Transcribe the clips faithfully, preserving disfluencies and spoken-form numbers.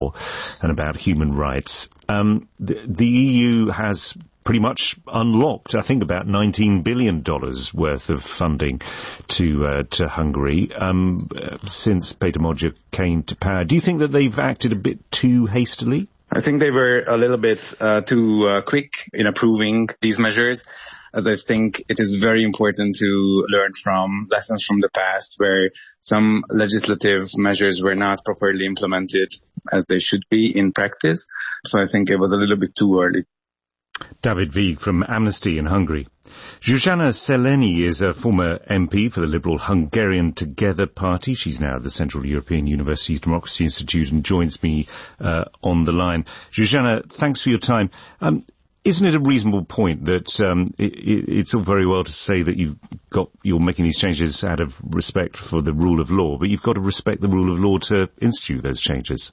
law and about human rights. Um, the, the E U has pretty much unlocked, I think, about nineteen billion dollars worth of funding to uh, to Hungary um, uh, since Peter Magyar came to power. Do you think that they've acted a bit too hastily? I think they were a little bit uh, too uh, quick in approving these measures, as I think it is very important to learn from lessons from the past where some legislative measures were not properly implemented as they should be in practice. So I think it was a little bit too early. David Víg from Amnesty in Hungary. Zsuzsanna Szeleny is a former M P for the Liberal Hungarian Together Party. She's now at the Central European University's Democracy Institute and joins me uh, on the line. Zsuzsanna, thanks for your time. Um, isn't it a reasonable point that um, it, it, it's all very well to say that you've got, you're making these changes out of respect for the rule of law, but you've got to respect the rule of law to institute those changes?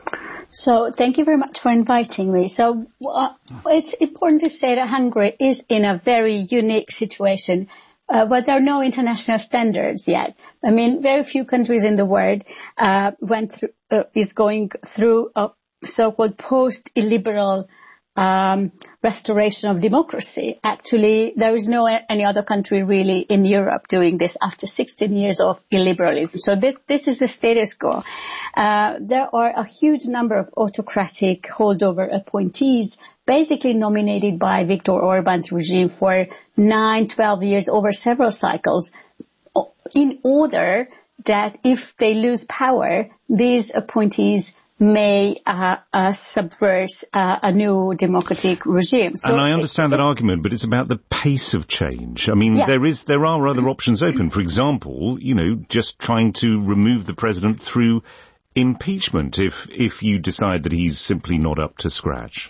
So thank you very much for inviting me. So uh, it's important to say that Hungary is in a very unique situation, uh, but there are no international standards yet. I mean, very few countries in the world uh, went through, uh, is going through a so-called post-illiberal um, restoration of democracy. Actually, there is no any other country really in Europe doing this after sixteen years of illiberalism. So this this is the status quo. Uh, there are a huge number of autocratic holdover appointees, basically nominated by Viktor Orban's regime for nine, twelve years over several cycles, in order that if they lose power, these appointees may uh, uh, subvert uh, a new democratic regime. So and I understand it, that argument, but it's about the pace of change. I mean, yeah. there is there are other options open. For example, you know, just trying to remove the president through impeachment if if you decide that he's simply not up to scratch.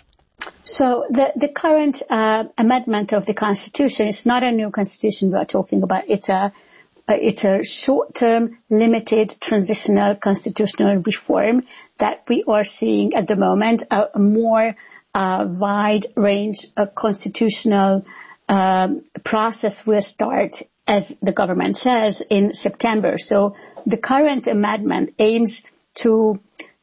So the the current uh, amendment of the Constitution is not a new Constitution we are talking about. It's a Uh, it's a short-term, limited, transitional constitutional reform that we are seeing at the moment. A, a more uh, wide range of constitutional um, process will start, as the government says, in September. So the current amendment aims to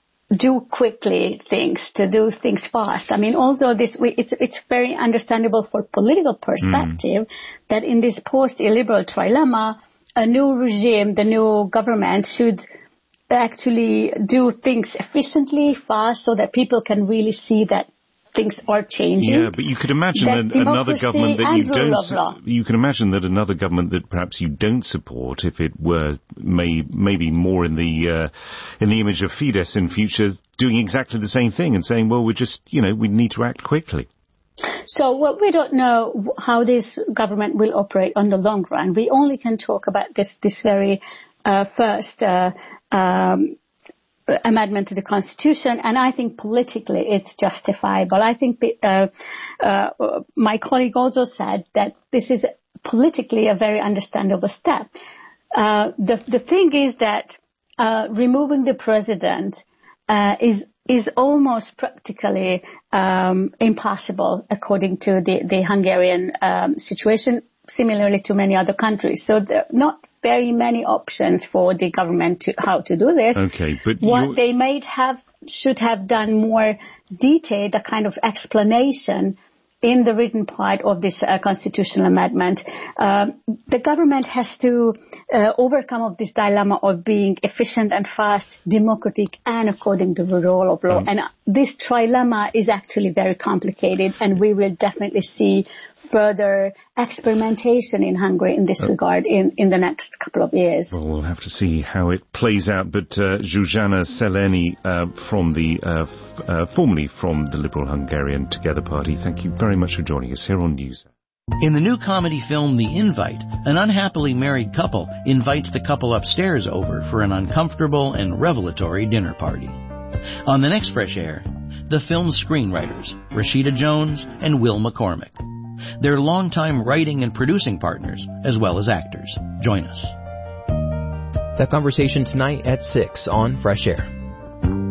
do quickly things, to do things fast. I mean, also this, it's it's very understandable for political perspective mm. that in this post-illiberal trilemma, a new regime, the new government should actually do things efficiently, fast, so that people can really see that things are changing. Yeah, but you could imagine that, that another government that you don't, you can imagine that another government that perhaps you don't support, if it were may, maybe more in the, uh, in the image of Fidesz in future, doing exactly the same thing and saying, well, we're just, you know, we need to act quickly. So well, we don't know how this government will operate on the long run. We only can talk about this, this very uh, first uh, um, amendment to the Constitution, and I think politically it's justifiable. I think uh, uh, my colleague also said that this is politically a very understandable step. Uh, the, the thing is that uh, removing the president uh, is is almost practically um, impossible according to the, the Hungarian um, situation, similarly to many other countries. So there are not very many options for the government to how to do this. Okay, but what they might have should have done more detailed, a kind of explanation in the written part of this uh, constitutional amendment. Um, the government has to uh, overcome of this dilemma of being efficient and fast, democratic, and according to the rule of law. Um, and uh, this trilemma is actually very complicated, and we will definitely see further experimentation in Hungary in this uh, regard in, in the next couple of years. Well, we'll have to see how it plays out. But uh, Zsuzsanna Szeleny, uh, from the uh, f- uh, formerly from the Liberal Hungarian Together Party, thank you very much for joining us here on News. In the new comedy film The Invite, an unhappily married couple invites the couple upstairs over for an uncomfortable and revelatory dinner party. On the next Fresh Air, the film's screenwriters, Rashida Jones and Will McCormick. They're longtime writing and producing partners, as well as actors. Join us. That conversation tonight at six on Fresh Air.